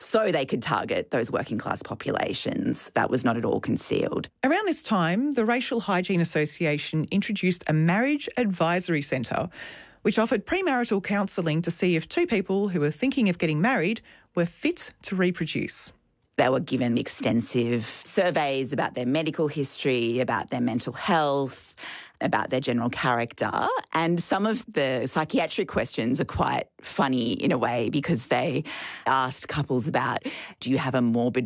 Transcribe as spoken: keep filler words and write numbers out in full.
so they could target those working class populations. That was not at all concealed. Around this time, the Racial Hygiene Association introduced a marriage advisory centre which offered premarital counselling to see if two people who were thinking of getting married were fit to reproduce. They were given extensive surveys about their medical history, about their mental health, about their general character. And some of the psychiatric questions are quite funny in a way because they asked couples about, do you have a morbid